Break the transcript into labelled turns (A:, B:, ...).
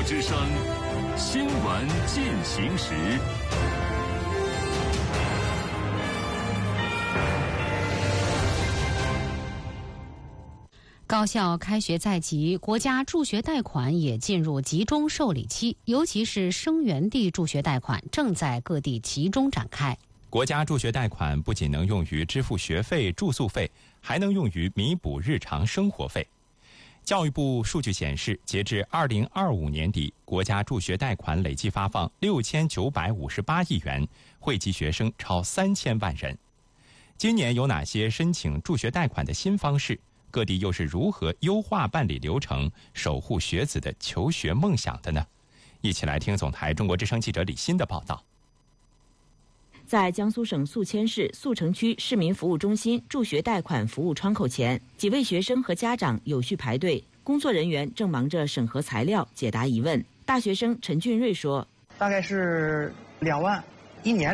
A: 之声新闻进行时。
B: 高校开学在即，国家助学贷款也进入集中受理期，尤其是生源地助学贷款正在各地集中展开。
C: 国家助学贷款不仅能用于支付学费、住宿费，还能用于弥补日常生活费。教育部数据显示，截至2025年底，国家助学贷款累计发放6958亿元，惠及学生超3000万人。今年有哪些申请助学贷款的新方式？各地又是如何优化办理流程，守护学子的求学梦想的呢？一起来听总台中国之声记者李欣的报道。
D: 在江苏省宿迁市宿城区市民服务中心助学贷款服务窗口前，几位学生和家长有序排队，工作人员正忙着审核材料、解答疑问。大学生陈俊瑞说：“
E: 大概是2万，1年